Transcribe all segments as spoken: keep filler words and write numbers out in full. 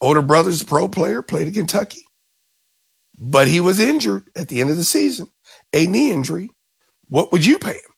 Older brother's a pro player, played at Kentucky, but he was injured at the end of the season, a knee injury. What would you pay him?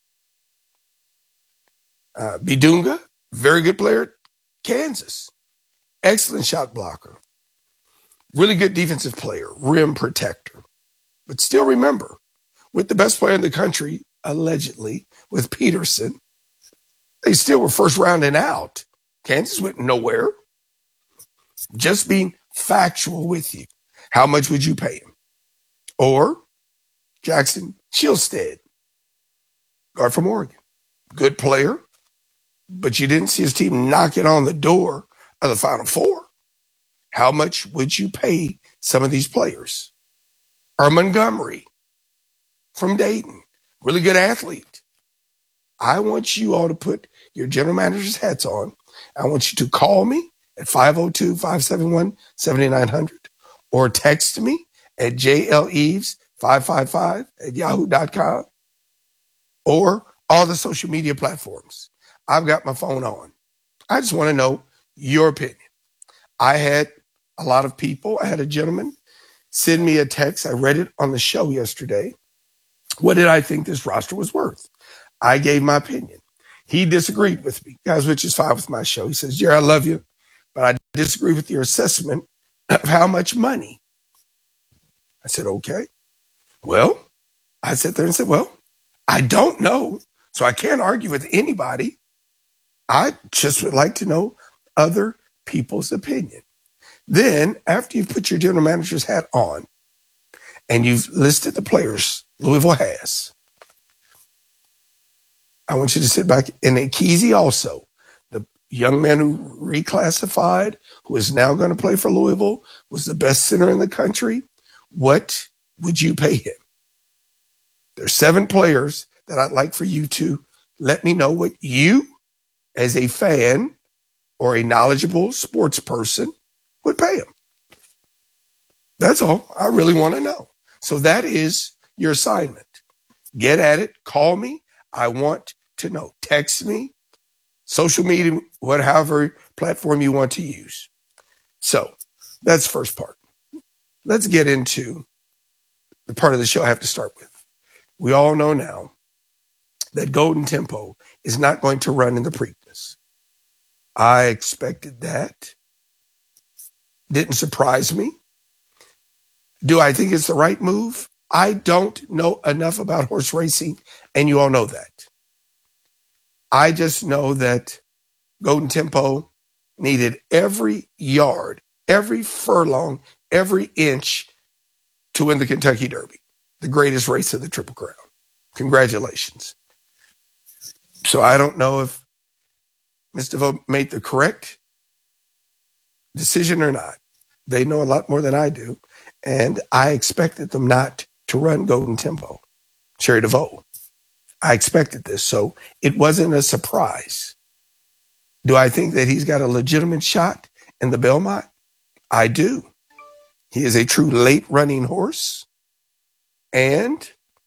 Uh, Bidunga, very good player, Kansas, excellent shot blocker, really good defensive player, rim protector. But still remember, with the best player in the country, allegedly, with Peterson, they still were first round and out. Kansas went nowhere. Just being factual with you. How much would you pay him? Or Jackson Chilstead, guard from Oregon. Good player, but you didn't see his team knocking on the door of the Final Four. How much would you pay some of these players? Or Montgomery from Dayton, really good athlete. I want you all to put your general manager's hats on. I want you to call me at five oh two, five seven one, seven nine zero zero or text me at j l eves five five five at yahoo dot com or all the social media platforms. I've got my phone on. I just want to know your opinion. I had a lot of people. I had a gentleman send me a text. I read it on the show yesterday. What did I think this roster was worth? I gave my opinion. He disagreed with me, guys, which is fine with my show. He says, Jerry, I love you, but I disagree with your assessment of how much money. I said, okay. Well, I sat there and said, well, I don't know, so I can't argue with anybody. I just would like to know other people's opinion. Then, after you put your general manager's hat on and you've listed the players Louisville has, I want you to sit back. And Kesey also, the young man who reclassified, who is now going to play for Louisville, was the best center in the country. What would you pay him? There's seven players that I'd like for you to let me know what you, as a fan or a knowledgeable sports person, would pay him. That's all. I really want to know. So that is your assignment. Get at it. Call me. I want to know. Text me. Social media, whatever platform you want to use. So that's the first part. Let's get into the part of the show I have to start with. We all know now that Golden Tempo is not going to run in the Preakness. I expected that. Didn't surprise me. Do I think it's the right move? I don't know enough about horse racing, and you all know that. I just know that Golden Tempo needed every yard, every furlong, every inch to win the Kentucky Derby, the greatest race of the Triple Crown. Congratulations. So I don't know if Mister DeVoe made the correct decision or not. They know a lot more than I do, and I expected them not to run Golden Tempo. Sherry DeVoe. I expected this, so it wasn't a surprise. Do I think that he's got a legitimate shot in the Belmont? I do. He is a true late running horse, and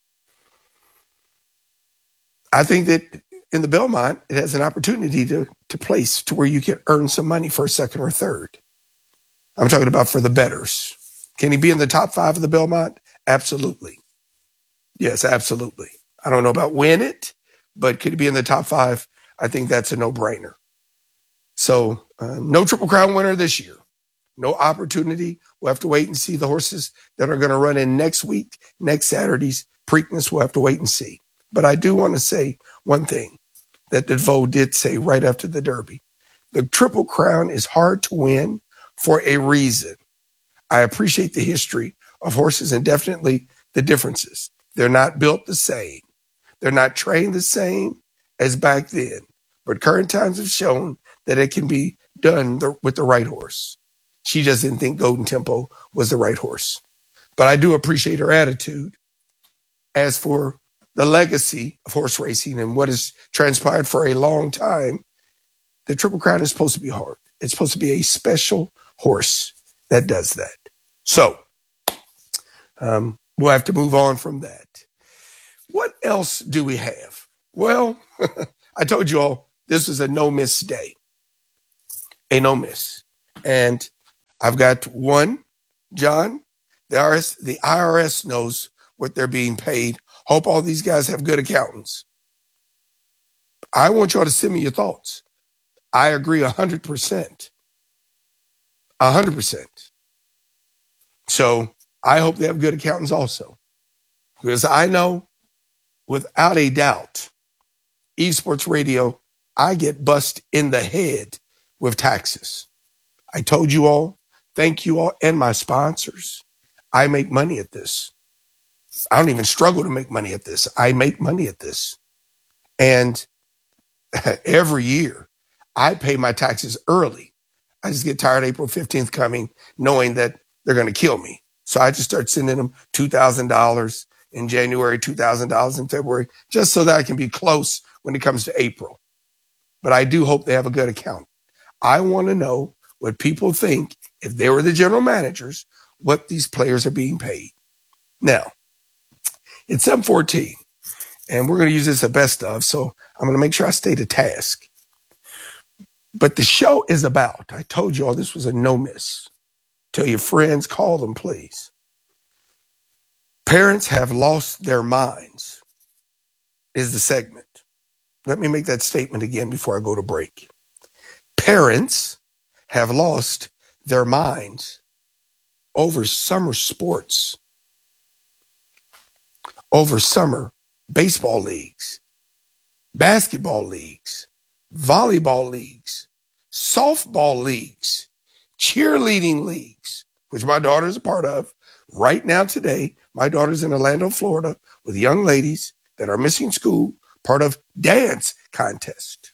I think that in the Belmont, it has an opportunity to, to place to where you can earn some money for a second or third. I'm talking about for the bettors. Can he be in the top five of the Belmont? Absolutely. Yes, absolutely. I don't know about win it, but could he be in the top five? I think that's a no-brainer. So uh, no Triple Crown winner this year. No opportunity. We'll have to wait and see the horses that are going to run in next week, next Saturday's Preakness. We'll have to wait and see. But I do want to say one thing that DeVoe did say right after the Derby. The Triple Crown is hard to win for a reason. I appreciate the history of horses and definitely the differences. They're not built the same. They're not trained the same as back then. But current times have shown that it can be done the, with the right horse. She just didn't think Golden Tempo was the right horse. But I do appreciate her attitude. As for the legacy of horse racing and what has transpired for a long time, the Triple Crown is supposed to be hard. It's supposed to be a special horse that does that. So um, we'll have to move on from that. What else do we have? Well, I told you all this was a no-miss day. A no-miss. And I've got one, John, the I R S, the I R S knows what they're being paid. Hope all these guys have good accountants. I want y'all to send me your thoughts. I agree one hundred percent. one hundred percent. So I hope they have good accountants also. Because I know, without a doubt, eSports Radio, I get bust in the head with taxes. I told you all, thank you all, and my sponsors. I make money at this. I don't even struggle to make money at this. I make money at this. And every year, I pay my taxes early. I just get tired of April fifteenth coming, knowing that they're going to kill me. So I just start sending them two thousand dollars in January, two thousand dollars in February, just so that I can be close when it comes to April. But I do hope they have a good account. I want to know what people think, if they were the general managers, what these players are being paid. Now, it's seven fourteen, and we're going to use this as best of, so I'm going to make sure I stay to task. But the show is about, I told you all this was a no miss. Tell your friends, call them, please. Parents have lost their minds is the segment. Let me make that statement again before I go to break. Parents have lost their minds over summer sports, over summer baseball leagues, basketball leagues, volleyball leagues, softball leagues, cheerleading leagues, which my daughter is a part of. Right now today, my daughter's in Orlando, Florida, with young ladies that are missing school, part of dance contest.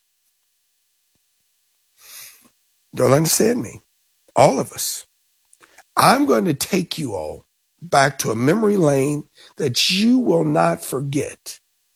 Don't understand me. All of us. I'm going to take you all back to a memory lane that you will not forget.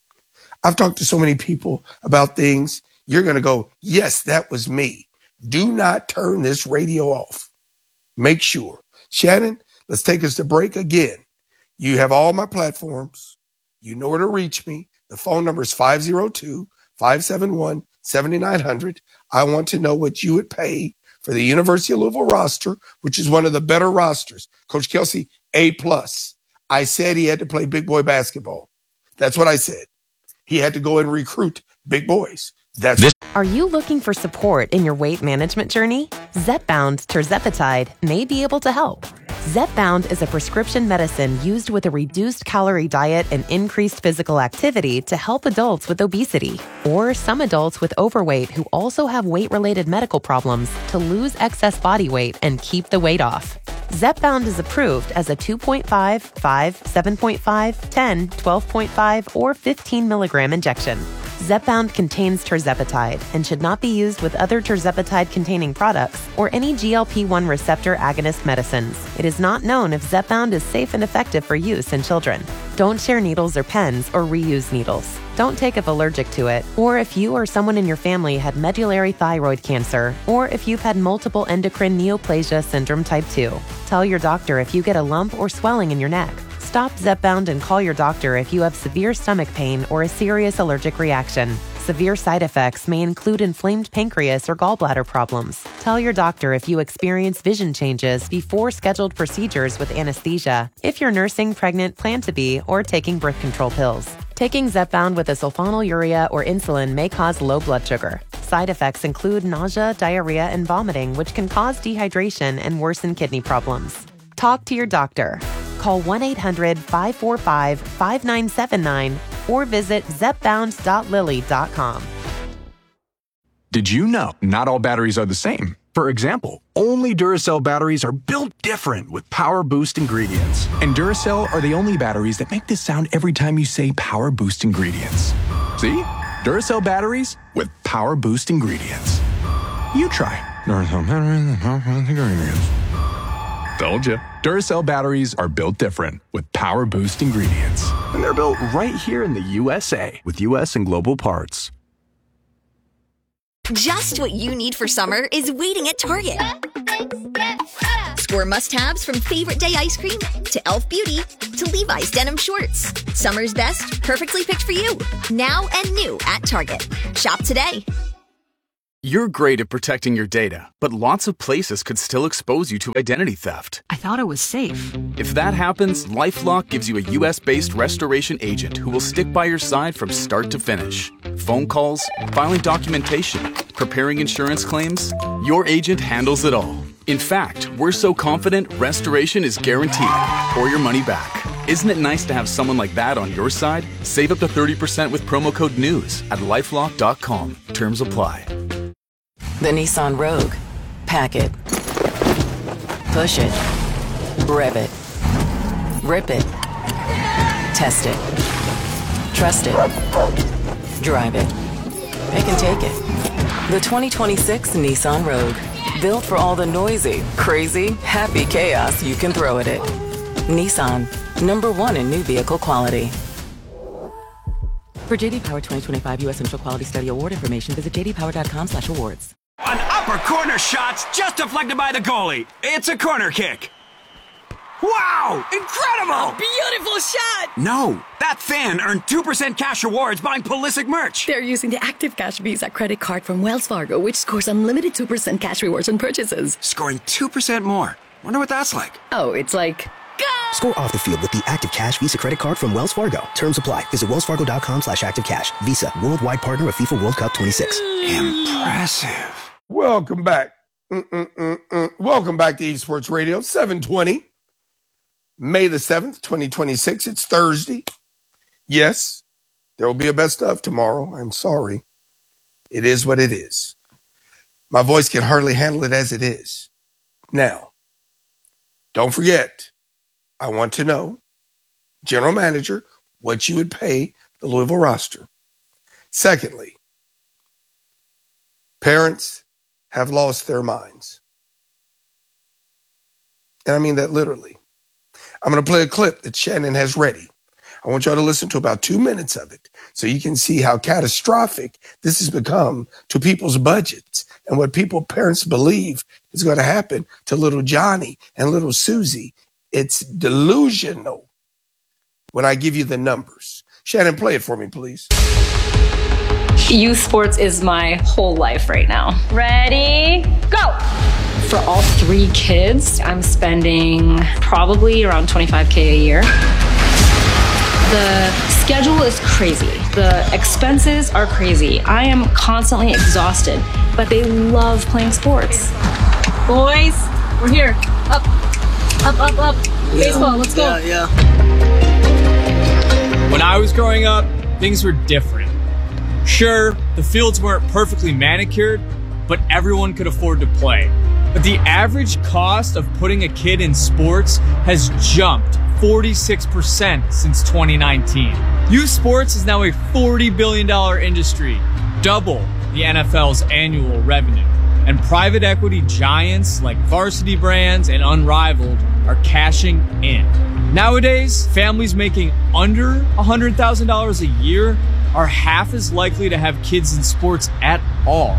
I've talked to so many people about things. You're going to go, yes, that was me. Do not turn this radio off. Make sure. Shannon, let's take us to break again. You have all my platforms. You know where to reach me. The phone number is five oh two, five seven one, seven nine zero zero. I want to know what you would pay for the University of Louisville roster, which is one of the better rosters. Coach Kelsey, A plus. I said he had to play big boy basketball. That's what I said. He had to go and recruit big boys. That's this. Are you looking for support in your weight management journey? Zepbound tirzepatide may be able to help. Zepbound is a prescription medicine used with a reduced calorie diet and increased physical activity to help adults with obesity or some adults with overweight who also have weight-related medical problems to lose excess body weight and keep the weight off. Zepbound is approved as a two point five, five, seven point five, ten, twelve point five, or fifteen milligram injection. Zepbound contains tirzepatide and should not be used with other tirzepatide-containing products or any G L P one receptor agonist medicines. It is not known if Zepbound is safe and effective for use in children. Don't share needles or pens or reuse needles. Don't take if allergic to it, or if you or someone in your family had medullary thyroid cancer, or if you've had multiple endocrine neoplasia syndrome type two. Tell your doctor if you get a lump or swelling in your neck. Stop Zepbound and call your doctor if you have severe stomach pain or a serious allergic reaction. Severe side effects may include inflamed pancreas or gallbladder problems. Tell your doctor if you experience vision changes before scheduled procedures with anesthesia, if you're nursing, pregnant, plan to be, or taking birth control pills. Taking Zepbound with a sulfonylurea or insulin may cause low blood sugar. Side effects include nausea, diarrhea, and vomiting, which can cause dehydration and worsen kidney problems. Talk to your doctor. Call one eight hundred, five four five, five nine seven nine or visit zepbound dot lilly dot com. Did you know not all batteries are the same? For example, only Duracell batteries are built different with Power Boost ingredients. And Duracell are the only batteries that make this sound every time you say Power Boost ingredients. See? Duracell batteries with Power Boost ingredients. You try. Duracell batteries with Power Boost ingredients. Told you. Duracell batteries are built different with Power Boost ingredients. And they're built right here in the U S A with U S and global parts. Just what you need for summer is waiting at Target. Score must-haves from Favorite Day ice cream to e l f Beauty to Levi's denim shorts. Summer's best, perfectly picked for you. Now and new at Target. Shop today. You're great at protecting your data, but lots of places could still expose you to identity theft. I thought it was safe. If that happens, LifeLock gives you a U S-based restoration agent who will stick by your side from start to finish. Phone calls, filing documentation, preparing insurance claims, your agent handles it all. In fact, we're so confident restoration is guaranteed or your money back. Isn't it nice to have someone like that on your side? Save up to thirty percent with promo code NEWS at lifelock dot com. Terms apply. The Nissan Rogue. Pack it. Push it. Rev it. Rip it. Test it. Trust it. Drive it. It can take it. The twenty twenty-six Nissan Rogue. Built for all the noisy, crazy, happy chaos you can throw at it. Nissan. Number one in new vehicle quality. For J D Power twenty twenty-five U S Central Quality Study Award information, visit j d power dot com slash awards. An upper corner shot's just deflected by the goalie. It's a corner kick. Wow! Incredible! A beautiful shot! No, that fan earned two percent cash rewards buying Pulisic merch. They're using the Active Cash Visa credit card from Wells Fargo, which scores unlimited two percent cash rewards on purchases. Scoring two percent more. Wonder what that's like. Oh, it's like... Go! Score off the field with the Active Cash Visa credit card from Wells Fargo. Terms apply. Visit wells fargo dot com slash active cash. Visa, worldwide partner of FIFA World Cup twenty-six. Impressive. Welcome back. Mm-mm-mm-mm. Welcome back to Esports Radio, seven twenty. May the seventh, twenty twenty-six. It's Thursday. Yes, there will be a best of tomorrow. I'm sorry. It is what it is. My voice can hardly handle it as it is. Now, don't forget, I want to know, General Manager, what you would pay the Louisville roster. Secondly, parents have lost their minds. And I mean that literally. I'm going to play a clip that Shannon has ready. I want y'all to listen to about two minutes of it so you can see how catastrophic this has become to people's budgets and what people, parents believe is going to happen to little Johnny and little Susie. It's delusional when I give you the numbers. Shannon, play it for me, please. Youth sports is my whole life right now. Ready, go! For all three kids, I'm spending probably around twenty-five K a year. The schedule is crazy. The expenses are crazy. I am constantly exhausted, but they love playing sports. Boys, we're here. Up, up, up, up. Yeah. Baseball, let's go. Yeah, yeah. When I was growing up, things were different. Sure, the fields weren't perfectly manicured, but everyone could afford to play. But the average cost of putting a kid in sports has jumped forty-six percent since twenty nineteen. Youth sports is now a forty billion dollars industry, double the N F L's annual revenue. And private equity giants like Varsity Brands and Unrivaled are cashing in. Nowadays, families making under one hundred thousand dollars a year are half as likely to have kids in sports at all.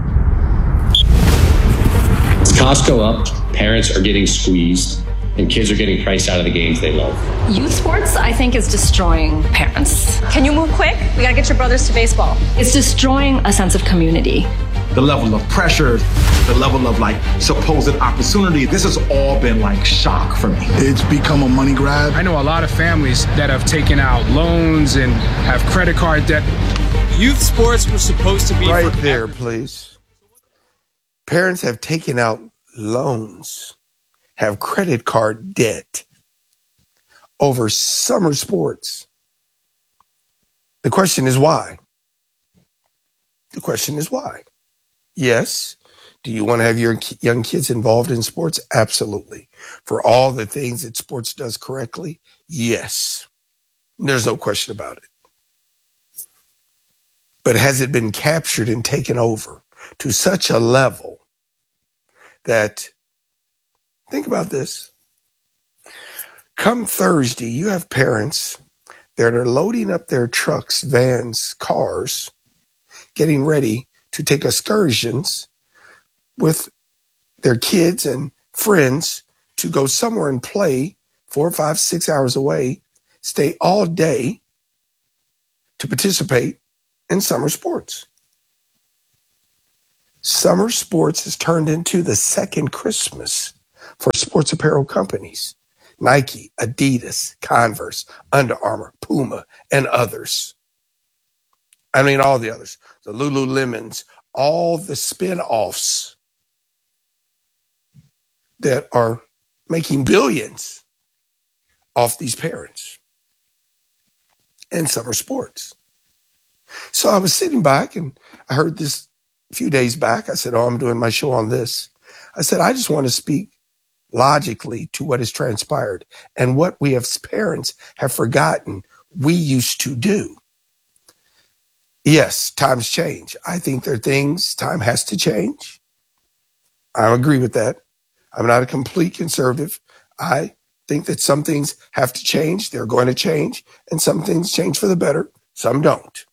As costs go up, parents are getting squeezed, and kids are getting priced out of the games they love. Youth sports, I think, is destroying parents. Can you move quick? We gotta get your brothers to baseball. It's destroying a sense of community. The level of pressure, the level of like supposed opportunity, this has all been like shock for me. It's become a money grab. I know a lot of families that have taken out loans and have credit card debt. Youth sports were supposed to be right for there, please. Parents have taken out loans, have credit card debt over summer sports. The question is why? The question is why? Yes. Do you want to have your young kids involved in sports? Absolutely. For all the things that sports does correctly? Yes. There's no question about it. But has it been captured and taken over to such a level that, think about this. Come Thursday, you have parents that are loading up their trucks, vans, cars, getting ready to take excursions with their kids and friends to go somewhere and play four, five, six hours away, stay all day to participate in summer sports. Summer sports has turned into the second Christmas for sports apparel companies. Nike, Adidas, Converse, Under Armour, Puma, and others. I mean, all the others. The Lululemons, all the spin-offs that are making billions off these parents and summer sports. So I was sitting back and I heard this a few days back. I said, oh, I'm doing my show on this. I said, I just want to speak logically to what has transpired and what we as parents have forgotten we used to do. Yes, times change. I think there are things, time has to change. I agree with that. I'm not a complete conservative. I think that some things have to change. They're going to change, and some things change for the better. Some don't.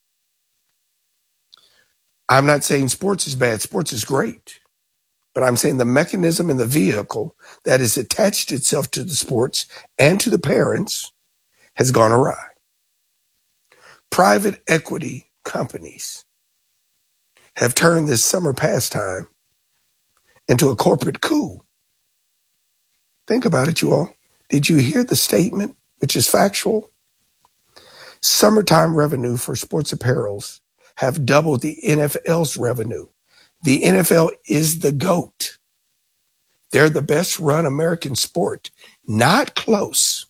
I'm not saying sports is bad. Sports is great. But I'm saying the mechanism and the vehicle that has attached itself to the sports and to the parents has gone awry. Private equity companies have turned this summer pastime into a corporate coup. Think about it, you all. Did you hear the statement, which is factual? Summertime revenue for sports apparels have doubled the N F L's revenue. The N F L is the GOAT. They're the best run American sport. Not close.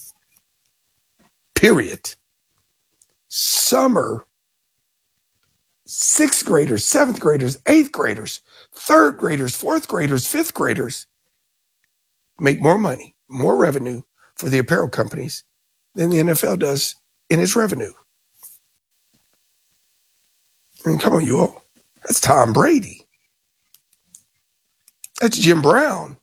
Period. Summer, sixth graders, seventh graders, eighth graders, third graders, fourth graders, fifth graders make more money, more revenue for the apparel companies than the N F L does in its revenue. I mean, come on, you all. That's Tom Brady. That's Jim Brown.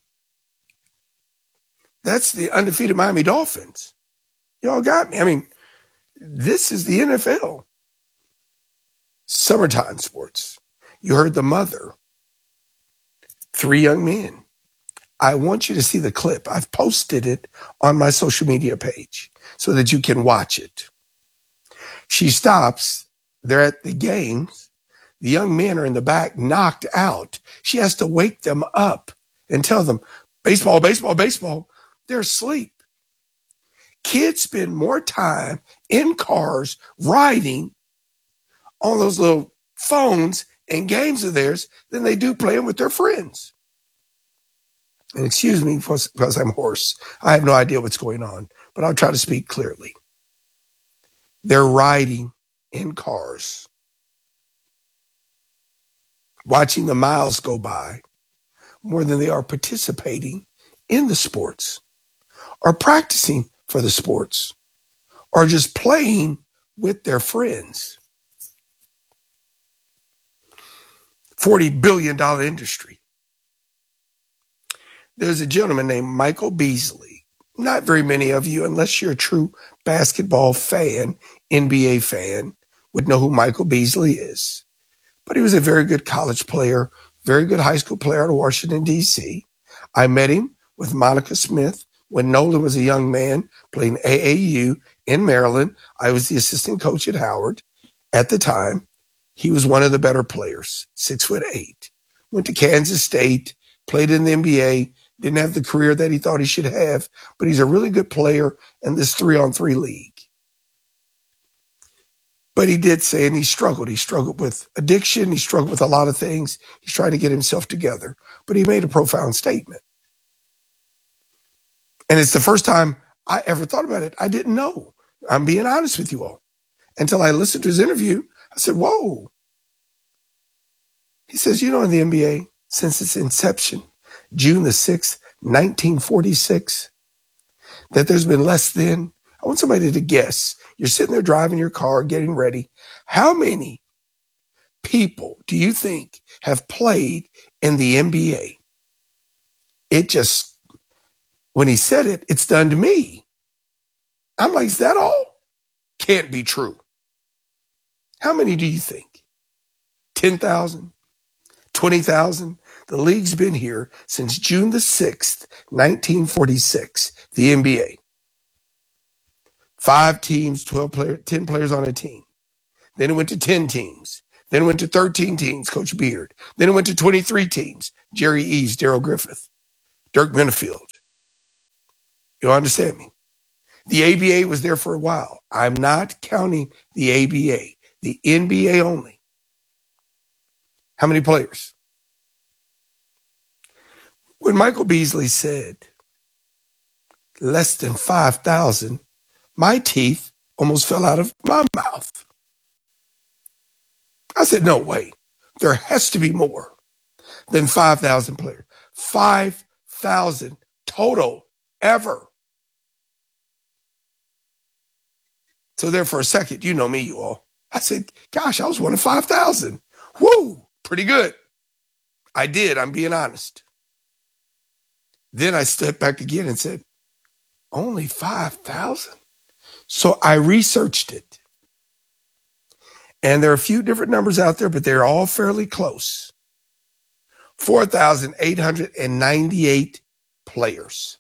That's the undefeated Miami Dolphins. Y'all got me. I mean, this is the N F L. Summertime sports. You heard the mother. Three young men. I want you to see the clip. I've posted it on my social media page so that you can watch it. She stops. They're at the games. The young men are in the back, knocked out. She has to wake them up and tell them, baseball, baseball, baseball. They're asleep. Kids spend more time in cars riding on those little phones and games of theirs than they do playing with their friends. And excuse me because I'm hoarse. I have no idea what's going on, but I'll try to speak clearly. They're riding in cars, watching the miles go by more than they are participating in the sports or practicing for the sports or just playing with their friends. forty billion dollars industry. There's a gentleman named Michael Beasley. Not very many of you, unless you're a true basketball fan, N B A fan, would know who Michael Beasley is. But he was a very good college player, very good high school player out of Washington, D C. I met him with Monica Smith when Nolan was a young man playing A A U in Maryland. I was the assistant coach at Howard. At the time, he was one of the better players, six foot eight. Went to Kansas State, played in the N B A, didn't have the career that he thought he should have, but he's a really good player in this three-on-three league. But he did say, and he struggled. He struggled with addiction. He struggled with a lot of things. He's trying to get himself together. But he made a profound statement. And it's the first time I ever thought about it. I didn't know. I'm being honest with you all. Until I listened to his interview, I said, whoa. He says, you know, in the N B A, since its inception, June the sixth, nineteen forty-six, that there's been less than, I want somebody to guess. You're sitting there driving your car, getting ready. How many people do you think have played in the N B A? It just, when he said it, it's done to me. I'm like, is that all? Can't be true. How many do you think? ten thousand? twenty thousand? The league's been here since June the sixth, nineteen forty-six, the N B A. Five teams, twelve players, ten players on a team. Then it went to ten teams. Then it went to thirteen teams, Coach Beard. Then it went to twenty-three teams, Jerry Eves, Darrell Griffith, Dirk Minifield. You understand me? The A B A was there for a while. I'm not counting the A B A, the N B A only. How many players? When Michael Beasley said less than five thousand, my teeth almost fell out of my mouth. I said, no way. There has to be more than five thousand players. five thousand total ever. So there for a second, you know me, you all. I said, gosh, I was one of five thousand. Woo, pretty good. I did, I'm being honest. Then I stepped back again and said, only five thousand? So I researched it. And there are a few different numbers out there, but they're all fairly close. four thousand eight hundred ninety-eight players.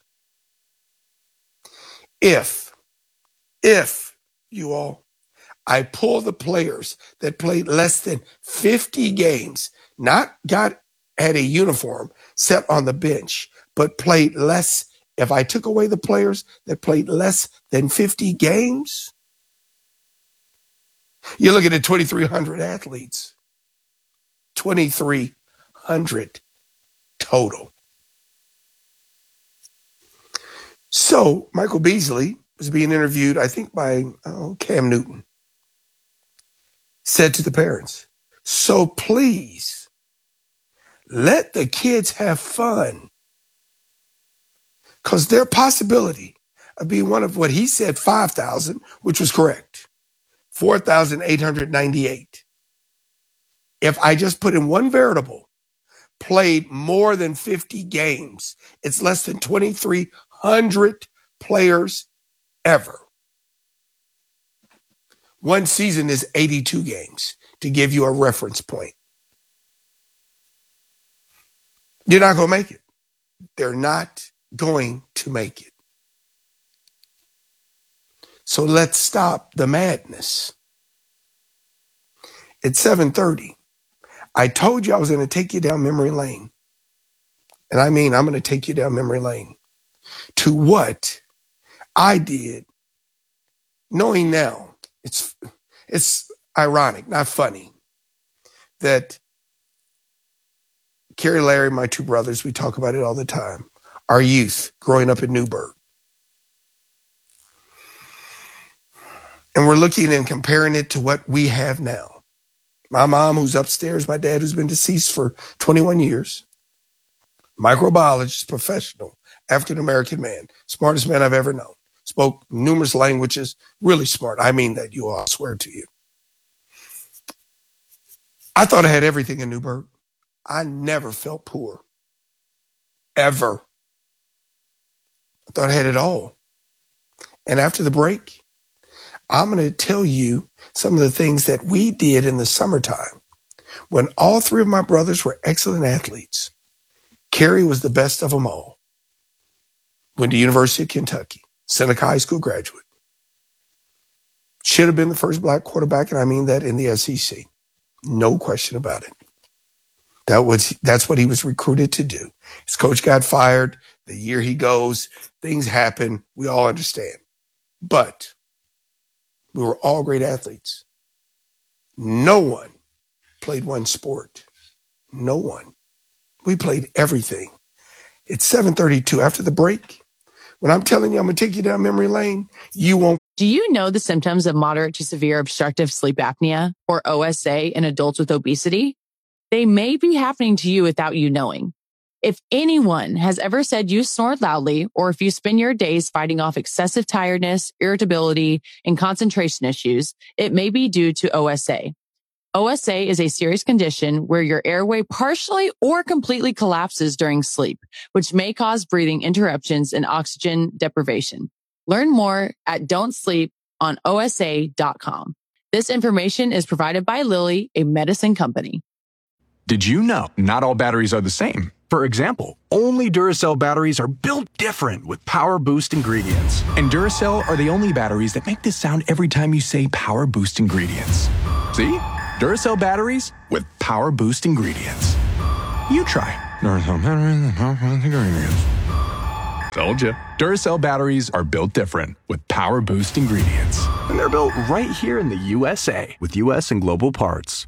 If, if you all, I pull the players that played less than fifty games, not got had a uniform, set on the bench, but played less. If I took away the players that played less than fifty games, you're looking at twenty-three hundred athletes. twenty-three hundred total. So Michael Beasley was being interviewed, I think, by oh, Cam Newton. Said to the parents, so please let the kids have fun. Because their possibility of being one of what he said, five thousand, which was correct, four thousand eight hundred ninety-eight. If I just put in one variable, played more than fifty games, it's less than twenty-three hundred players ever. One season is eighty-two games, to give you a reference point. You're not going to make it. They're not going to make it. So let's stop the madness. It's seven thirty. I told you I was going to take you down memory lane. And I mean, I'm going to take you down memory lane to what I did, knowing now, it's, it's ironic, not funny, that Kerry, Larry, my two brothers, we talk about it all the time. Our youth growing up in Newburgh. And we're looking and comparing it to what we have now. My mom, who's upstairs, my dad, who's been deceased for twenty-one years, microbiologist, professional, African-American man, smartest man I've ever known, spoke numerous languages, really smart. I mean that, you all, I swear to you. I thought I had everything in Newburgh. I never felt poor. Ever. I thought I had it all. And after the break, I'm going to tell you some of the things that we did in the summertime when all three of my brothers were excellent athletes. Kerry was the best of them all. Went to University of Kentucky, Seneca High School graduate. Should have been the first black quarterback, and I mean that in the S E C. No question about it. That was, that's what he was recruited to do. His coach got fired. The year he goes, things happen. We all understand. But we were all great athletes. No one played one sport. No one. We played everything. It's seven thirty-two. After the break, when I'm telling you I'm going to take you down memory lane, you won't. Do you know the symptoms of moderate to severe obstructive sleep apnea, or O S A, in adults with obesity? They may be happening to you without you knowing. If anyone has ever said you snore loudly, or if you spend your days fighting off excessive tiredness, irritability, and concentration issues, it may be due to O S A. O S A is a serious condition where your airway partially or completely collapses during sleep, which may cause breathing interruptions and oxygen deprivation. Learn more at don't sleep on O S A dot com. This information is provided by Lilly, a medicine company. Did you know not all batteries are the same? For example, only Duracell batteries are built different with Power Boost ingredients. And Duracell are the only batteries that make this sound every time you say Power Boost ingredients. See? Duracell batteries with power boost ingredients. You try Duracell batteries with power boost ingredients. Told you. Duracell batteries are built different with power boost ingredients. And they're built right here in the U S A with U S and global parts.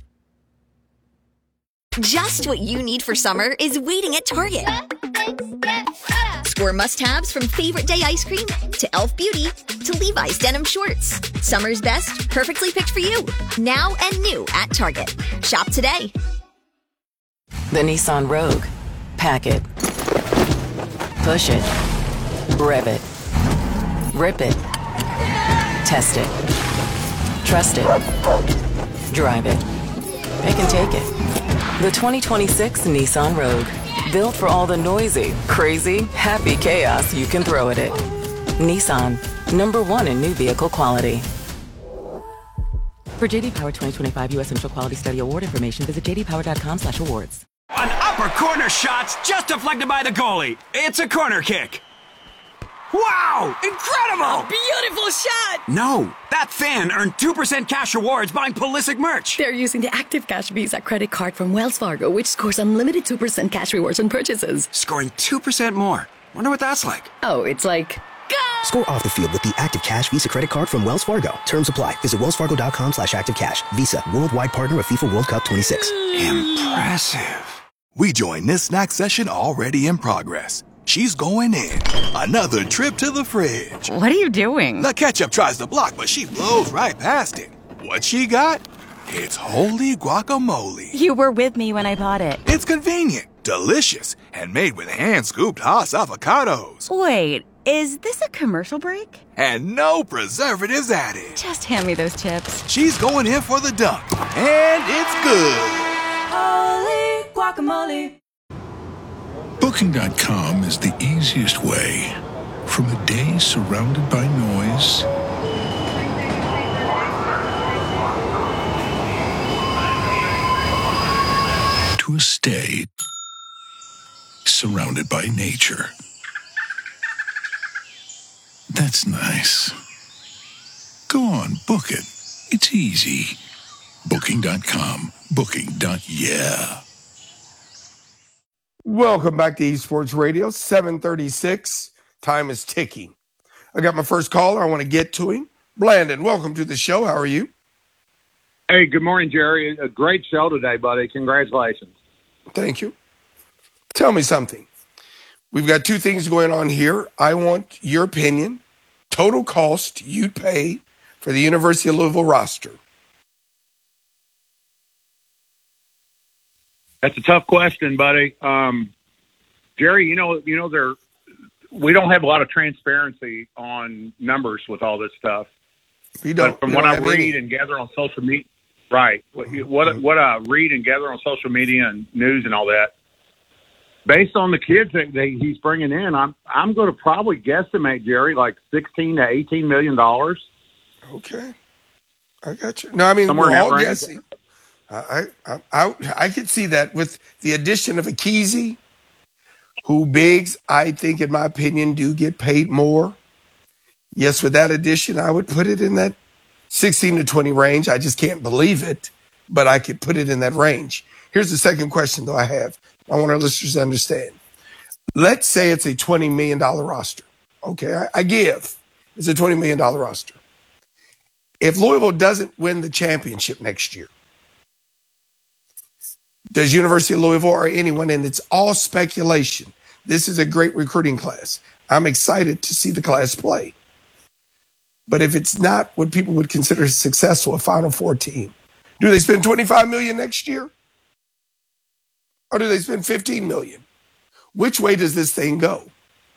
Just what you need for summer is waiting at Target. Score must-haves from Favorite Day ice cream to e l f Beauty to Levi's denim shorts. Summer's best, perfectly picked for you. Now and new at Target. Shop today. The Nissan Rogue. Pack it. Push it. Rev it. Rip it. Test it. Trust it. Drive it. Pick and take it. The twenty twenty-six Nissan Rogue. Built for all the noisy, crazy, happy chaos you can throw at it. Nissan. Number one in new vehicle quality. For J D Power twenty twenty-five U S Central Quality Study Award information, visit j d power dot com slash awards. An upper corner shot's just deflected by the goalie. It's a corner kick. Wow! Incredible! Beautiful shot! No, that fan earned two percent cash rewards buying Pulisic merch. They're using the Active Cash Visa credit card from Wells Fargo, which scores unlimited two percent cash rewards on purchases. Scoring two percent more. Wonder what that's like. Oh, it's like... Go! Score off the field with the Active Cash Visa credit card from Wells Fargo. Terms apply. Visit wells fargo dot com slash active cash. Visa, worldwide partner of FIFA World Cup twenty-six. Impressive. We join this snack session already in progress. She's going in. Another trip to the fridge. What are you doing? The ketchup tries to block, but she blows right past it. What she got? It's holy guacamole. You were with me when I bought it. It's convenient, delicious, and made with hand-scooped Haas avocados. Wait, is this a commercial break? And no preservatives added. Just hand me those chips. She's going in for the dunk, and it's good. Holy guacamole. Booking dot com is the easiest way. From a day surrounded by noise to a stay surrounded by nature. That's nice. Go on, book it. It's easy. Booking dot com. Booking. Yeah. Welcome back to eSports Radio, seven thirty-six. Time is ticking. I got my first caller. I want to get to him. Blandon, welcome to the show. How are you? Hey, good morning, Jerry. A great show today, buddy. Congratulations. Thank you. Tell me something. We've got two things going on here. I want your opinion. Total cost you'd pay for the University of Louisville roster. That's a tough question, buddy. Um, Jerry, you know, you know, there we don't have a lot of transparency on numbers with all this stuff. We don't. But from we what don't I have read any. and gather on social media, right? What what, what I read and gather on social media and news and all that, based on the kids that they, he's bringing in, I'm I'm going to probably guesstimate, Jerry, like sixteen to eighteen million dollars. Okay, I got you. No, I mean Somewhere we're in that all range. guessing. I, I I I could see that with the addition of Akizi, who bigs, I think, in my opinion, do get paid more. Yes, with that addition, I would put it in that sixteen to twenty range. I just can't believe it, but I could put it in that range. Here's the second question, though, I have. I want our listeners to understand. Let's say it's a twenty million dollars roster. Okay, I, I give. It's a twenty million dollars roster. If Louisville doesn't win the championship next year, does University of Louisville or anyone, and it's all speculation, this is a great recruiting class. I'm excited to see the class play. But if it's not what people would consider successful, a Final Four team, do they spend twenty-five million dollars next year? Or do they spend fifteen million dollars? Which way does this thing go?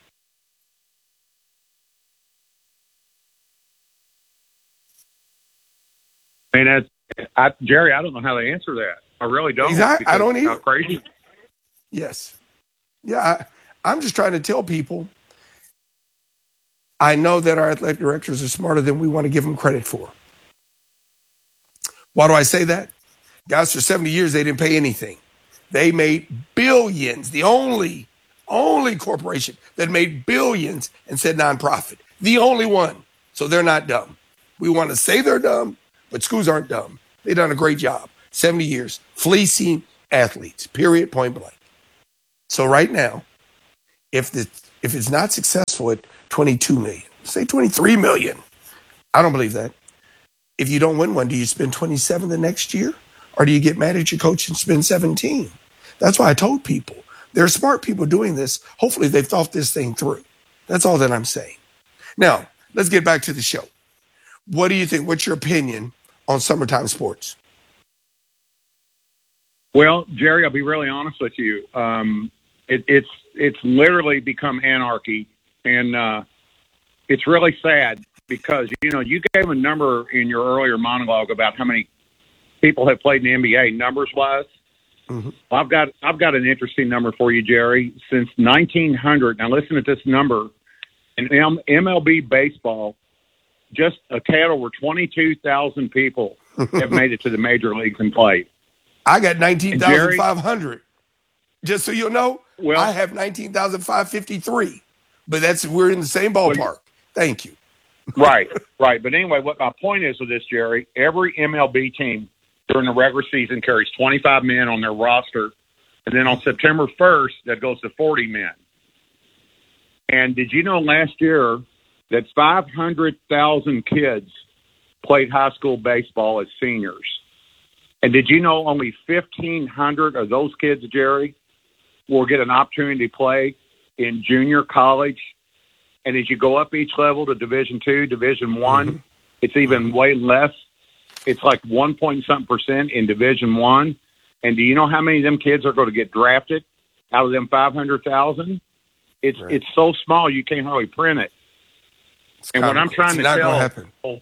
I mean, that's, I, Jerry, I don't know how to answer that. I really don't. Exactly. I don't because either. how crazy. Yes. Yeah, I, I'm just trying to tell people, I know that our athletic directors are smarter than we want to give them credit for. Why do I say that? Guys, for seventy years, they didn't pay anything. They made billions. The only, only corporation that made billions and said nonprofit. The only one. So they're not dumb. We want to say they're dumb, but schools aren't dumb. They've done a great job. seventy years, fleecing athletes, period, point blank. So right now, if the if it's not successful at twenty-two million, say twenty-three million, I don't believe that. If you don't win one, do you spend twenty-seven the next year? Or do you get mad at your coach and spend seventeen? That's why I told people. There are smart people doing this. Hopefully they've thought this thing through. That's all that I'm saying. Now, let's get back to the show. What do you think? What's your opinion on summertime sports? Well, Jerry, I'll be really honest with you. Um, it, it's it's literally become anarchy, and uh, it's really sad because, you know, you gave a number in your earlier monologue about how many people have played in the N B A numbers-wise. Mm-hmm. Well, I've got I've got an interesting number for you, Jerry. Since nineteen hundred, now listen to this number, in M L B baseball, just a tad over twenty-two thousand people have made it to the major leagues and played. I got nineteen thousand five hundred. Just so you know, well, I have nineteen thousand five hundred fifty-three. But that's we're in the same ballpark. Well, thank you. Right, right. But anyway, what my point is with this, Jerry, every M L B team during the regular season carries twenty-five men on their roster. And then on September first, that goes to forty men. And did you know last year that five hundred thousand kids played high school baseball as seniors? And did you know only fifteen hundred of those kids, Jerry, will get an opportunity to play in junior college? And as you go up each level to Division Two, Division One, mm-hmm. it's even way less. It's like one point something percent in Division One. And do you know how many of them kids are going to get drafted out of them five hundred thousand? It's right. It's so small you can't hardly print it. It's and what I'm trying to tell people,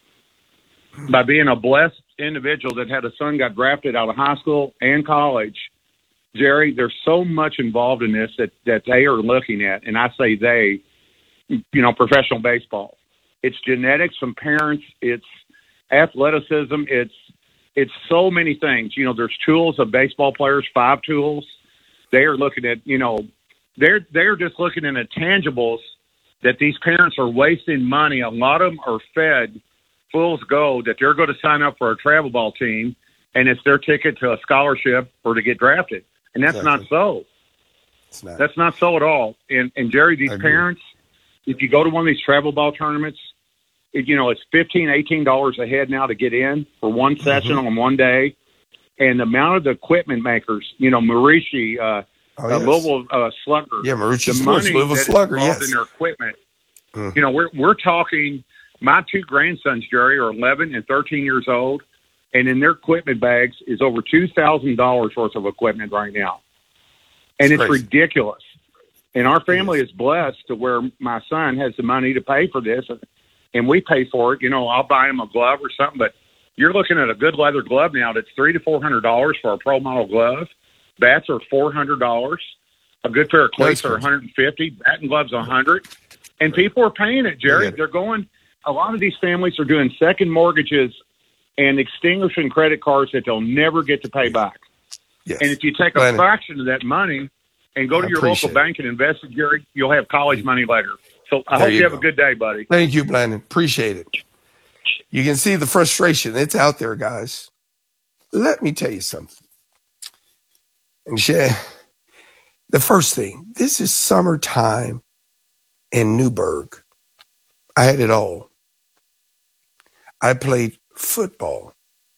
by being a blessed individual that had a son got drafted out of high school and college, Jerry, there's so much involved in this that, that they are looking at, and I say they, you know, professional baseball. It's genetics from parents. It's athleticism. It's it's so many things. You know, there's tools of baseball players, five tools. They are looking at, you know, they're they're just looking at intangibles that these parents are wasting money. A lot of them are fed fool's gold that they're going to sign up for a travel ball team, and it's their ticket to a scholarship or to get drafted. And that's exactly. not so. It's not. That's not so at all. And, and Jerry, these parents, if you go to one of these travel ball tournaments, it, you know, it's fifteen dollars, eighteen dollars a head now to get in for one session mm-hmm. on one day. And the amount of the equipment makers, you know, Maurici, uh, oh, yes. uh, Louisville uh, Slugger. Yeah, Maurici Sports, Louisville Slugger, yes. in their equipment. Mm-hmm. You know, we're we're talking, my two grandsons, Jerry, are eleven and thirteen years old, and in their equipment bags is over two thousand dollars worth of equipment right now. And it's, it's ridiculous. And our family is blessed to where my son has the money to pay for this, and we pay for it. You know, I'll buy him a glove or something, but you're looking at a good leather glove now that's three to four hundred dollars for a pro model glove. Bats are four hundred dollars. A good pair of cleats are one hundred fifty. Batting gloves a hundred. And people are paying it, Jerry. They're going. A lot of these families are doing second mortgages and extinguishing credit cards that they'll never get to pay back. Yes. And if you take a Landon. fraction of that money and go to I your local bank and invest it, Jerry, you'll have college money later. So I there hope you, you have a good day, buddy. Thank you, Landon. Appreciate it. You can see the frustration. It's out there, guys. Let me tell you something. And Shay, the first thing, this is summertime in Newburgh. I had it all. I played football,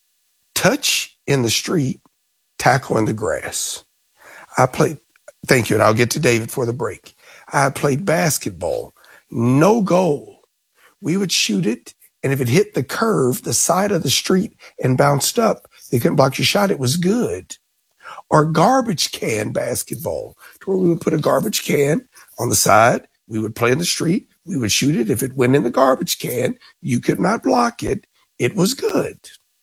touch in the street, tackle in the grass. I played, thank you, and I'll get to David for the break. I played basketball, no goal. We would shoot it, and if it hit the curve, the side of the street, and bounced up, they couldn't block your shot. It was good. Or garbage can basketball, where we would put a garbage can on the side. We would play in the street. We would shoot it. If it went in the garbage can, you could not block it. It was good.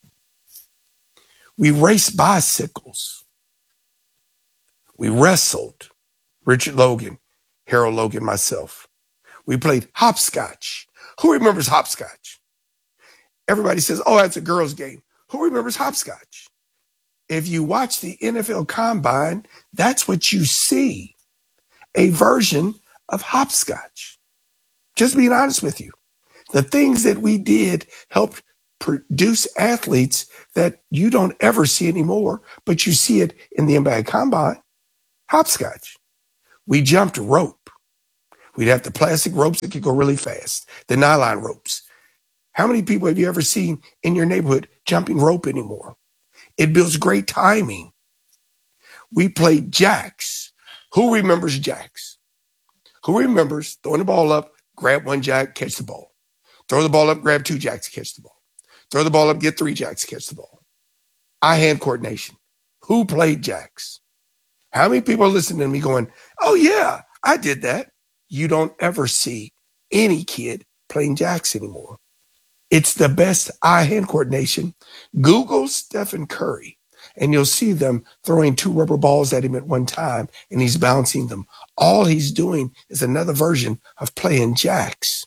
We raced bicycles. We wrestled. Richard Logan, Harold Logan, myself. We played hopscotch. Who remembers hopscotch? Everybody says, oh, that's a girls' game. Who remembers hopscotch? If you watch the N F L Combine, that's what you see. A version of hopscotch. Just being honest with you. The things that we did helped produce athletes that you don't ever see anymore, but you see it in the N B A combine. Hopscotch. We jumped rope. We'd have the plastic ropes that could go really fast, the nylon ropes. How many people have you ever seen in your neighborhood jumping rope anymore? It builds great timing. We played jacks. Who remembers jacks? Who remembers throwing the ball up, grab one jack, catch the ball? Throw the ball up, grab two jacks, catch the ball. Throw the ball up, get three jacks, catch the ball. Eye-hand coordination. Who played jacks? How many people are listening to me going, oh yeah, I did that? You don't ever see any kid playing jacks anymore. It's the best eye-hand coordination. Google Stephen Curry, and you'll see them throwing two rubber balls at him at one time, and he's bouncing them. All he's doing is another version of playing jacks.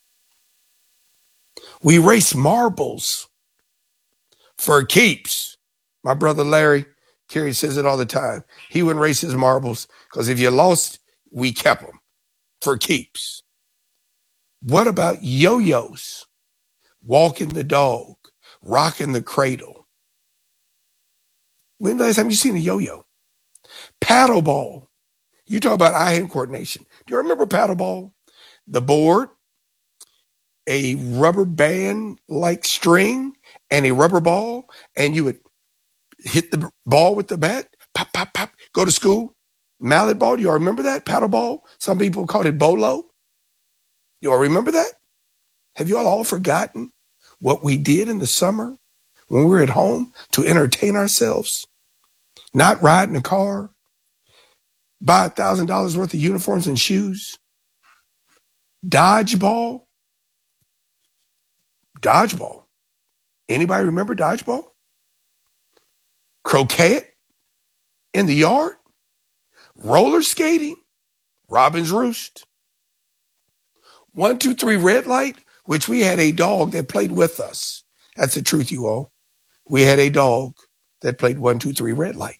We race marbles for keeps. My brother Larry, Kerry says it all the time. He would race his marbles because if you lost, we kept them for keeps. What about yo-yos? Walking the dog, rocking the cradle. When the last time you seen a yo-yo? Paddleball. You talk about eye-hand coordination. Do you remember paddleball? The board, a rubber band like string, and a rubber ball, and you would hit the ball with the bat, pop, pop, pop, go to school. Mallet ball, do you all remember that? Paddleball. Some people called it bolo. You all remember that? Have you all all forgotten what we did in the summer when we were at home to entertain ourselves? Not ride in a car, buy one thousand dollars worth of uniforms and shoes. Dodgeball. Dodgeball. Anybody remember dodgeball? Croquet in the yard. Roller skating. Robin's Roost. One, two, three, red light, which we had a dog that played with us. That's the truth, you all. We had a dog that played one, two, three, red light.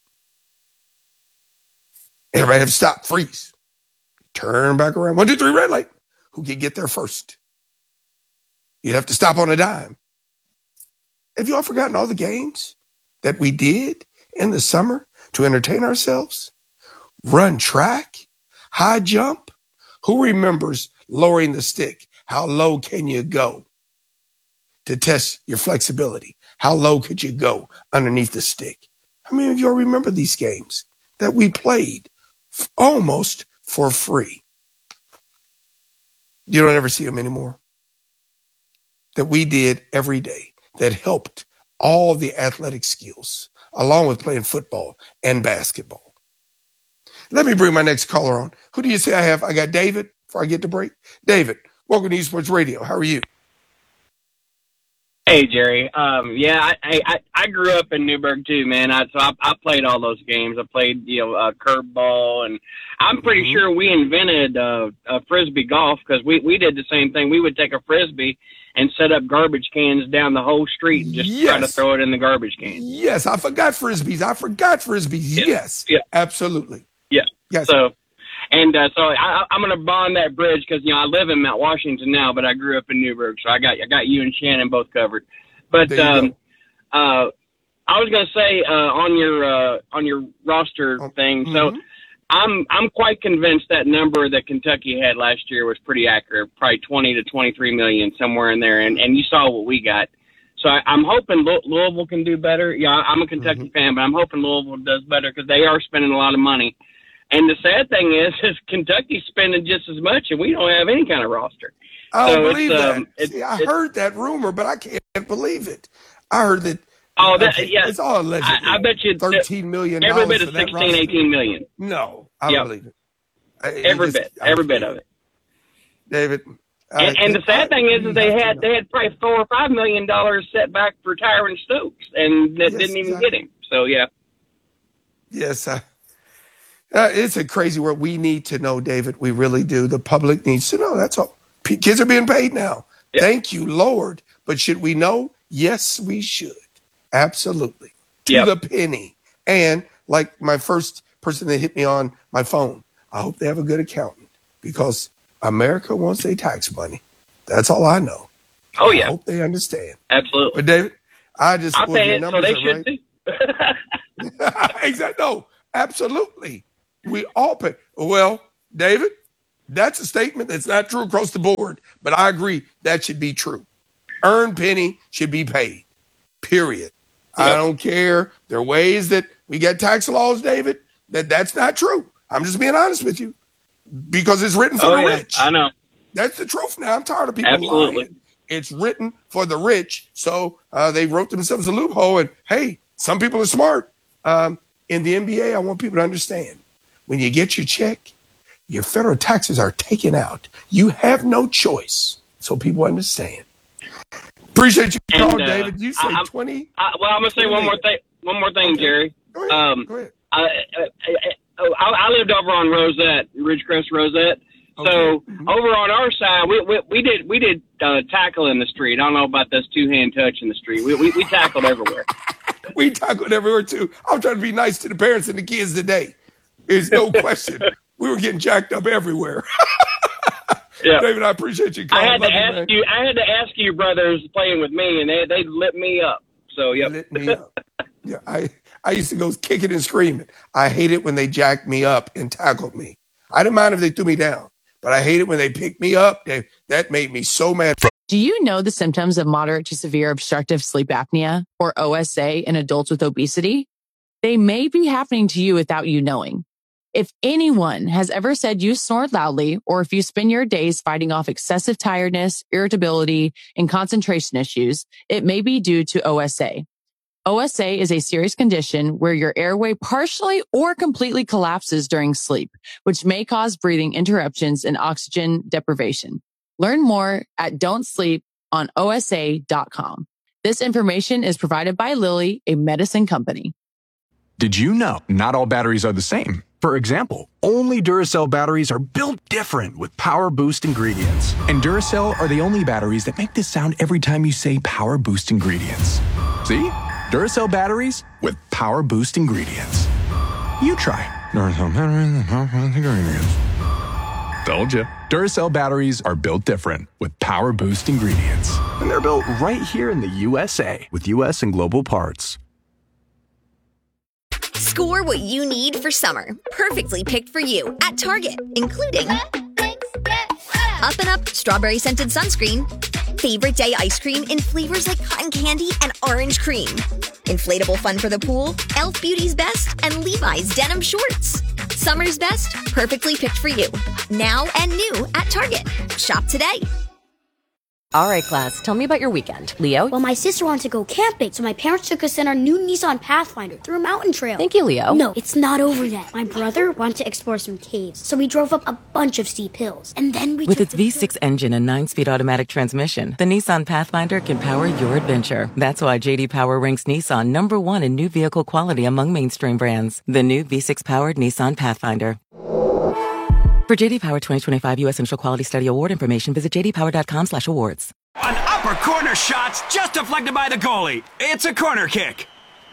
Everybody had to stop, freeze, turn back around. One, two, three, red light. Who could get there first? You'd have to stop on a dime. Have you all forgotten all the games that we did in the summer to entertain ourselves? Run track, high jump. Who remembers lowering the stick? How low can you go to test your flexibility? How low could you go underneath the stick? How many of you all remember these games that we played f- almost for free? You don't ever see them anymore. That we did every day that helped all the athletic skills, along with playing football and basketball. Let me bring my next caller on. Who do you say I have? I got David before I get to break. David, welcome to Esports Radio. How are you? Hey, Jerry. Um, yeah, I, I I grew up in Newburgh too, man. I so I, I played all those games. I played, you know, uh, curveball, and I'm pretty mm-hmm. sure we invented uh, uh, frisbee golf because we we did the same thing. We would take a frisbee and set up garbage cans down the whole street and just yes. try to throw it in the garbage can. Yes, I forgot frisbees. I forgot frisbees. Yeah. Yes, yeah, absolutely. Yeah. Yes. So. And uh, so I, I'm going to bond that bridge because, you know, I live in Mount Washington now, but I grew up in Newburgh, so I got I got you and Shannon both covered. But um, uh, I was going to say uh, on your uh, on your roster oh, thing, mm-hmm. so I'm I'm quite convinced that number that Kentucky had last year was pretty accurate, probably twenty to twenty-three million, somewhere in there, and, and you saw what we got. So I, I'm hoping Louisville can do better. Yeah, I'm a Kentucky mm-hmm. fan, but I'm hoping Louisville does better because they are spending a lot of money. And the sad thing is, is Kentucky's spending just as much, and we don't have any kind of roster. I don't so believe it's, that. Um, it's, See, I it's, heard that rumor, but I can't believe it. I heard that. Oh, that, okay, yeah. It's all alleged. I, I bet you thirteen million every bit of of sixteen, eighteen million. No, I don't yep. believe it. I, every just, bit, every bit of it. David. And, and the sad thing is, is they had they had probably four or five million dollars set back for Tyron Stokes, and that yes, didn't even exactly. get him. So yeah. Yes, I. Uh, it's a crazy world. We need to know, David. We really do. The public needs to know. That's all. P- kids are being paid now. Yep. Thank you, Lord. But should we know? Yes, we should. Absolutely. To yep. the penny. And like my first person that hit me on my phone, I hope they have a good accountant because America wants their tax money. That's all I know. Oh, yeah. I hope they understand. Absolutely. But, David, I just... I well, pay your it, so numbers they are should right. too. Exactly. No, absolutely. We all pay. Well, David, that's a statement that's not true across the board, but I agree that should be true. Earned penny should be paid, period. Yep. I don't care. There are ways that we get tax laws, David, that that's not true. I'm just being honest with you because it's written for oh, the yeah. rich. I know. That's the truth now. I'm tired of people Absolutely. lying. It's written for the rich. So uh, they wrote themselves a loophole. And, hey, some people are smart. Um, in the N B A, I want people to understand, when you get your check, your federal taxes are taken out. You have no choice. So people understand. Appreciate you calling, uh, David. You say I, twenty. I, well, I'm gonna say one more thing. One more thing, okay. Jerry. Go ahead. Um, Go ahead. I, I, I, I lived over on Rosette, Ridgecrest Rosette. Okay. So mm-hmm. over on our side, we we, we did we did uh, tackle in the street. I don't know about this two hand touch in the street. We we, we tackled everywhere. We tackled everywhere too. I'm trying to be nice to the parents and the kids today. There's no question. We were getting jacked up everywhere. Yeah. David, I appreciate you calling. I had to Love ask you, you. I had to ask you, brothers, playing with me, and they they lit me up. So yeah, lit me up. Yeah, I I used to go kicking and screaming. I hate it when they jacked me up and tackled me. I didn't mind if they threw me down, but I hate it when they picked me up. They, that made me so mad. Do you know the symptoms of moderate to severe obstructive sleep apnea, or O S A, in adults with obesity? They may be happening to you without you knowing. If anyone has ever said you snore loudly, or if you spend your days fighting off excessive tiredness, irritability, and concentration issues, it may be due to O S A. O S A is a serious condition where your airway partially or completely collapses during sleep, which may cause breathing interruptions and oxygen deprivation. Learn more at don't sleep on O S A dot com. This information is provided by Lilly, a medicine company. Did you know not all batteries are the same? For example, only Duracell batteries are built different with Power Boost ingredients. And Duracell are the only batteries that make this sound every time you say Power Boost ingredients. See? Duracell batteries with Power Boost ingredients. You try Duracell batteries with Power Boost ingredients. Told you. Duracell batteries are built different with Power Boost ingredients. And they're built right here in the U S A with U S and global parts. Score what you need for summer, perfectly picked for you at Target, including Up and Up strawberry scented sunscreen, favorite day ice cream in flavors like cotton candy and orange cream, inflatable fun for the pool, Elf Beauty's Best, and Levi's denim shorts. Summer's best, perfectly picked for you. Now and new at Target. Shop today. All right, class, tell me about your weekend. Leo? Well, my sister wanted to go camping, so my parents took us in our new Nissan Pathfinder through a mountain trail. Thank you, Leo. No, it's not over yet. My brother wanted to explore some caves, so we drove up a bunch of steep hills. And then we With took its the V six engine and nine-speed automatic transmission, the Nissan Pathfinder can power your adventure. That's why J D Power ranks Nissan number one in new vehicle quality among mainstream brands. The new V six-powered Nissan Pathfinder. For J D Power twenty twenty-five U S Initial Quality Study Award information, visit j d power dot com slash awards. An upper corner shot's just deflected by the goalie. It's a corner kick.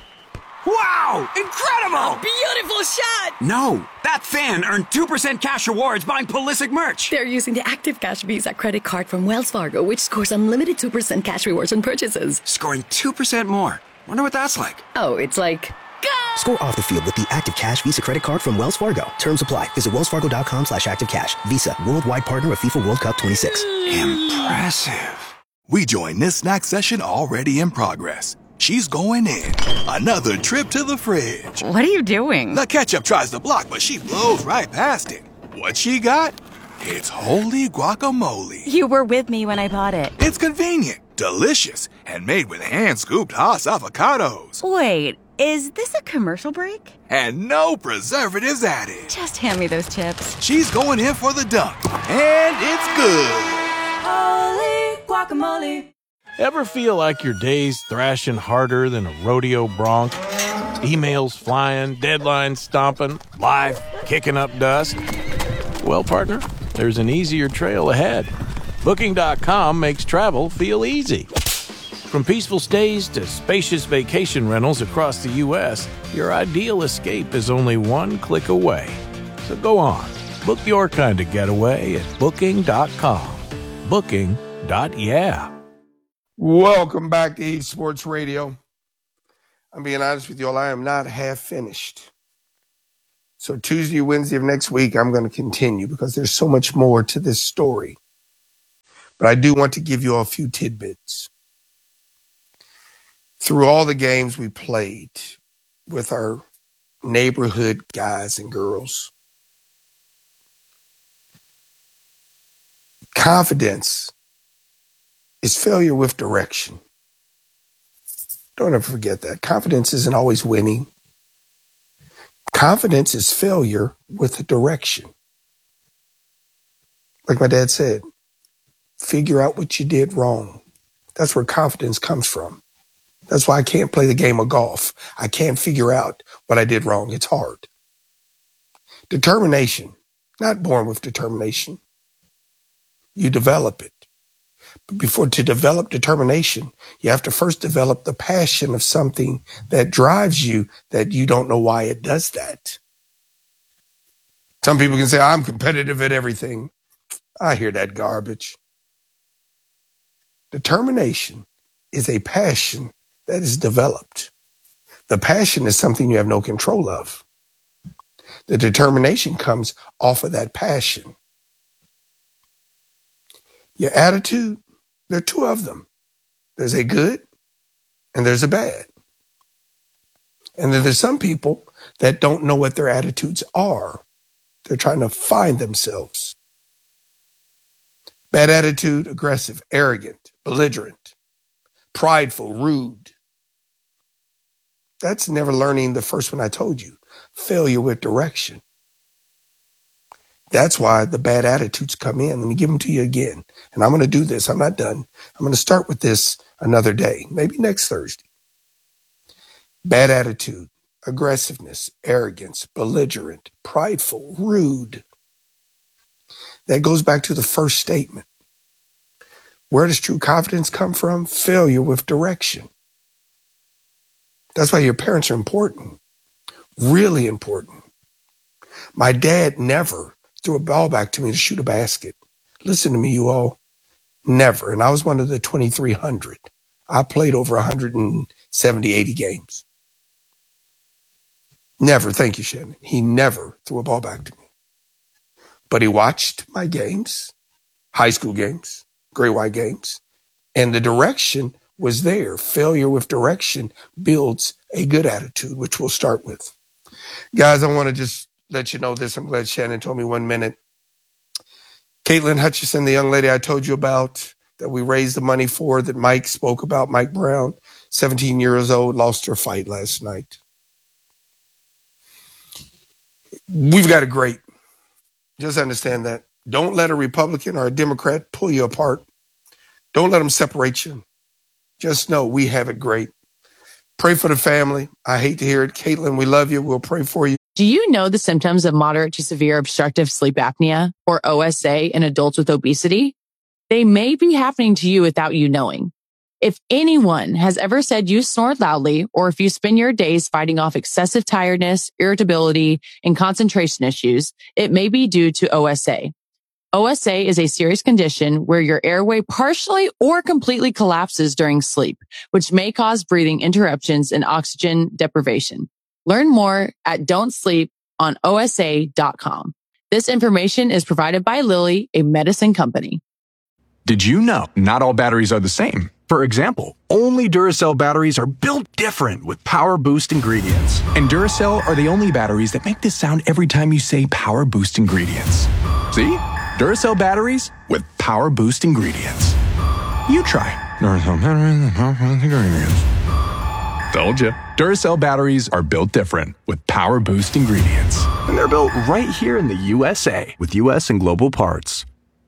Wow! Incredible! Beautiful shot! No, that fan earned two percent cash rewards buying Pulisic merch. They're using the Active Cash Visa credit card from Wells Fargo, which scores unlimited two percent cash rewards on purchases. Scoring two percent more. Wonder what that's like. Oh, it's like... Score off the field with the Active Cash Visa credit card from Wells Fargo. Terms apply. Visit wells fargo dot com slash active cash. Visa, worldwide partner of FIFA World Cup twenty-six. Impressive. We join this snack session already in progress. She's going in. Another trip to the fridge. What are you doing? The ketchup tries to block, but she blows right past it. What she got? It's holy guacamole. You were with me when I bought it. It's convenient, delicious, and made with hand-scooped Haas avocados. Wait, is this a commercial break? And no preservatives added. Just hand me those chips. She's going in for the dunk, and it's good. Holy guacamole. Ever feel like your day's thrashing harder than a rodeo bronc? Emails flying, deadlines stomping, life kicking up dust? Well, partner, there's an easier trail ahead. Booking dot com makes travel feel easy. From peaceful stays to spacious vacation rentals across the U S, your ideal escape is only one click away. So go on, book your kind of getaway at Booking dot com. Booking. Yeah. Welcome back to Eve Sports Radio. I'm being honest with you all, I am not half finished. So Tuesday, Wednesday of next week, I'm going to continue because there's so much more to this story. But I do want to give you all a few tidbits. Through all the games we played with our neighborhood guys and girls, confidence is failure with direction. Don't ever forget that. Confidence isn't always winning. Confidence is failure with a direction. Like my dad said, figure out what you did wrong. That's where confidence comes from. That's why I can't play the game of golf. I can't figure out what I did wrong. It's hard. Determination, not born with determination. You develop it. But before to develop determination, you have to first develop the passion of something that drives you that you don't know why it does that. Some people can say, I'm competitive at everything. I hear that garbage. Determination is a passion that is developed. The passion is something you have no control of. The determination comes off of that passion. Your attitude, there are two of them. There's a good and there's a bad. And then there's some people that don't know what their attitudes are. They're trying to find themselves. Bad attitude, aggressive, arrogant, belligerent, prideful, rude. That's never learning the first one I told you. Failure with direction. That's why the bad attitudes come in. Let me give them to you again. And I'm going to do this. I'm not done. I'm going to start with this another day, maybe next Thursday. Bad attitude, aggressiveness, arrogance, belligerent, prideful, rude. That goes back to the first statement. Where does true confidence come from? Failure with direction. That's why your parents are important. Really important. My dad never threw a ball back to me to shoot a basket. Listen to me, you all. Never. And I was one of the twenty-three hundred. I played over one hundred seventy, eighty games. Never. Thank you, Shannon. He never threw a ball back to me. But he watched my games, high school games, Great White games, and the direction was there. Failure with direction builds a good attitude, which we'll start with. Guys, I want to just let you know this. I'm glad Shannon told me one minute. Caitlin Hutchison, the young lady I told you about that we raised the money for, that Mike spoke about, Mike Brown, seventeen years old, lost her fight last night. We've got it great. Just understand that. Don't let a Republican or a Democrat pull you apart. Don't let them separate you. Just know we have it great. Pray for the family. I hate to hear it. Caitlin, we love you. We'll pray for you. Do you know the symptoms of moderate to severe obstructive sleep apnea, or O S A, in adults with obesity? They may be happening to you without you knowing. If anyone has ever said you snore loudly, or if you spend your days fighting off excessive tiredness, irritability, and concentration issues, it may be due to O S A. O S A is a serious condition where your airway partially or completely collapses during sleep, which may cause breathing interruptions and oxygen deprivation. Learn more at don't sleep on O S A dot com. This information is provided by Lilly, a medicine company. Did you know not all batteries are the same? For example, only Duracell batteries are built different with Power Boost ingredients. And Duracell are the only batteries that make this sound every time you say Power Boost ingredients. See? Duracell batteries with Power Boost ingredients. You try. Duracell batteries with Power Boost ingredients. Told you. Duracell batteries are built different with Power Boost ingredients. And they're built right here in the U S A with U S and global parts.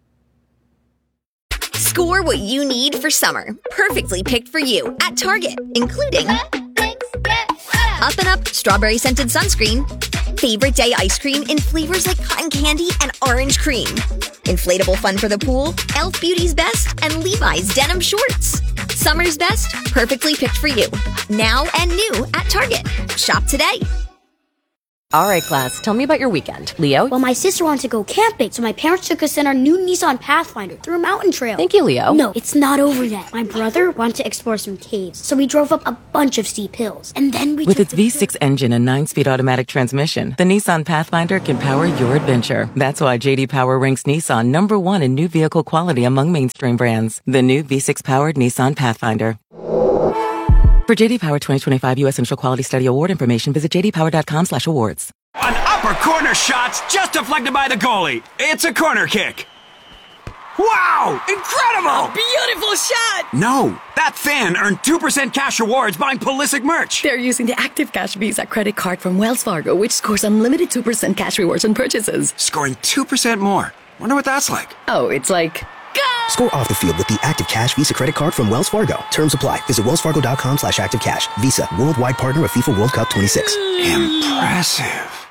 Score what you need for summer, perfectly picked for you at Target, including Up and Up Strawberry Scented Sunscreen, Favorite Day Ice Cream in flavors like cotton candy and orange cream, Inflatable Fun for the Pool, Elf Beauty's Best, and Levi's Denim Shorts. Summer's best, perfectly picked for you. Now and new at Target. Shop today. All right, class, tell me about your weekend. Leo? Well, my sister wanted to go camping, so my parents took us in our new Nissan Pathfinder through a mountain trail. Thank you, Leo. No, it's not over yet. My brother wanted to explore some caves, so we drove up a bunch of steep hills. And then we With took its the V six engine and nine-speed automatic transmission, the Nissan Pathfinder can power your adventure. That's why J D Power ranks Nissan number one in new vehicle quality among mainstream brands. The new V six-powered Nissan Pathfinder. For J D Power twenty twenty-five U S Initial Quality Study Award information, visit j d power dot com slash awards. An upper corner shot's just deflected by the goalie. It's a corner kick. Wow! Incredible! Beautiful shot! No, that fan earned two percent cash rewards buying Pulisic merch. They're using the Active Cash Visa credit card from Wells Fargo, which scores unlimited two percent cash rewards on purchases. Scoring two percent more. Wonder what that's like. Oh, it's like... Score off the field with the Active Cash Visa credit card from Wells Fargo. Terms apply. Visit wells fargo dot com slash active cash. Visa, worldwide partner of FIFA World Cup twenty-six. Impressive.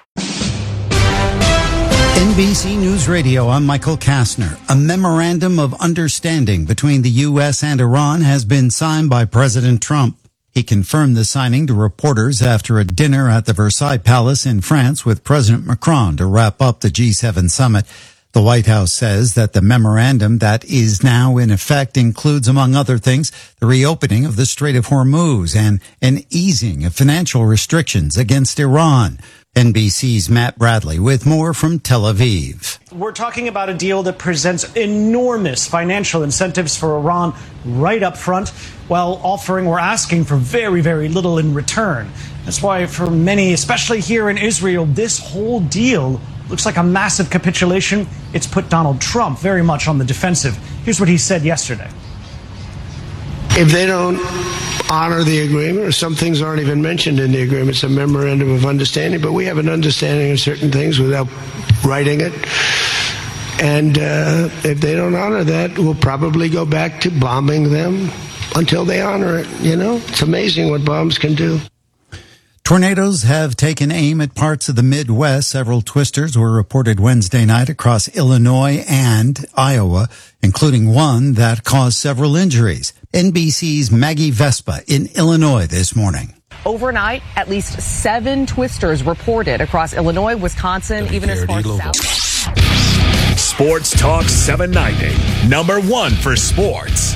N B C News Radio, I'm Michael Kastner. A memorandum of understanding between the U S and Iran has been signed by President Trump. He confirmed the signing to reporters after a dinner at the Versailles Palace in France with President Macron to wrap up the G seven summit. The White House says that the memorandum that is now in effect includes, among other things, the reopening of the Strait of Hormuz and an easing of financial restrictions against Iran. N B C's Matt Bradley with more from Tel Aviv. We're talking about a deal that presents enormous financial incentives for Iran right up front, while offering or asking for very, very little in return. That's why for many, especially here in Israel, this whole deal looks like a massive capitulation. It's put Donald Trump very much on the defensive. Here's what he said yesterday. If they don't honor the agreement, or some things aren't even mentioned in the agreement, it's a memorandum of understanding, but we have an understanding of certain things without writing it. And uh, if they don't honor that, we'll probably go back to bombing them until they honor it. You know, it's amazing what bombs can do. Tornadoes have taken aim at parts of the Midwest. Several twisters were reported Wednesday night across Illinois and Iowa, including one that caused several injuries. N B C's Maggie Vespa in Illinois this morning. Overnight, at least seven twisters reported across Illinois, Wisconsin, even as far south. Sports Talk seven ninety, number one for sports.